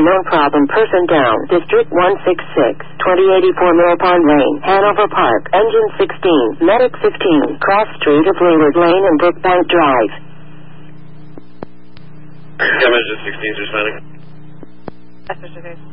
unknown problem person down. District 166, 2084 Mill Pond Lane, Hanover Park, Engine 16, Medic 15, Cross Street of Leeward Lane and Brookbank Drive. Engine 16 is responding. That's Mr. Grace.